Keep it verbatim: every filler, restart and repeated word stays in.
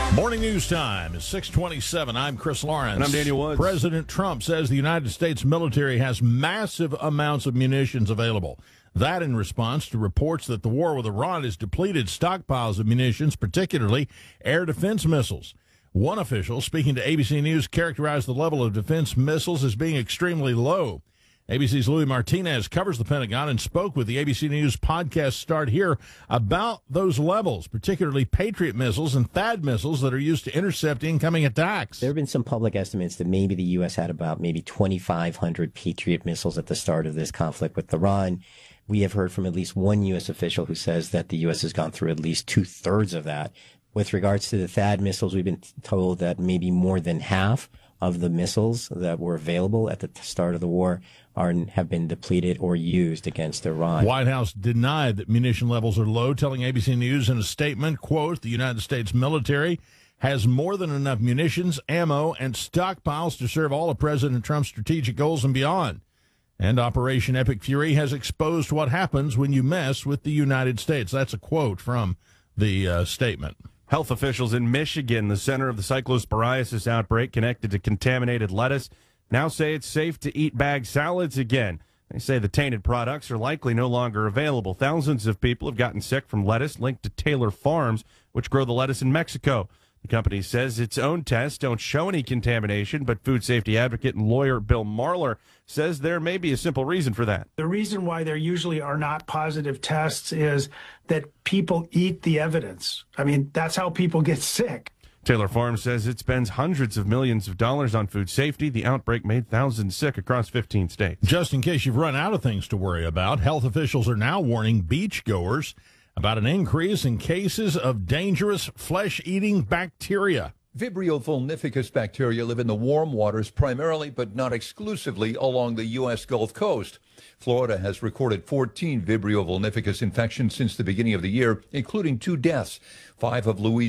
Morning news time is six twenty-seven. I'm Chris Lawrence. And I'm Daniel Woods. President Trump says the United States military has massive amounts of munitions available. That in response to reports that the war with Iran has depleted stockpiles of munitions, particularly air defense missiles. One official speaking to A B C News characterized the level of defense missiles as being extremely low. A B C's Louis Martinez covers the Pentagon and spoke with the A B C News podcast Start Here about those levels, particularly Patriot missiles and THAAD missiles that are used to intercept incoming attacks. There have been some public estimates that maybe the U S had about maybe twenty-five hundred Patriot missiles at the start of this conflict with Iran. We have heard from at least one U S official who says that the U S has gone through at least two-thirds of that. With regards to the THAAD missiles, we've been told that maybe more than half of the missiles that were available at the start of the war are have been depleted or used against Iran. White House denied that munition levels are low, telling A B C News in a statement, quote, the United States military has more than enough munitions, ammo, and stockpiles to serve all of President Trump's strategic goals and beyond. And Operation Epic Fury has exposed what happens when you mess with the United States. That's a quote from the uh, statement. Health officials in Michigan, the center of the cyclosporiasis outbreak connected to contaminated lettuce, now say it's safe to eat bagged salads again. They say the tainted products are likely no longer available. Thousands of people have gotten sick from lettuce linked to Taylor Farms, which grow the lettuce in Mexico. The company says its own tests don't show any contamination, but food safety advocate and lawyer Bill Marler says there may be a simple reason for that. The reason why there usually are not positive tests is that people eat the evidence. I mean, that's how people get sick. Taylor Farms says it spends hundreds of millions of dollars on food safety. The outbreak made thousands sick across fifteen states. Just in case you've run out of things to worry about, health officials are now warning beachgoers about an increase in cases of dangerous flesh-eating bacteria. Vibrio vulnificus bacteria live in the warm waters primarily, but not exclusively, along the U S Gulf Coast. Florida has recorded fourteen Vibrio vulnificus infections since the beginning of the year, including two deaths. Five of Louisiana's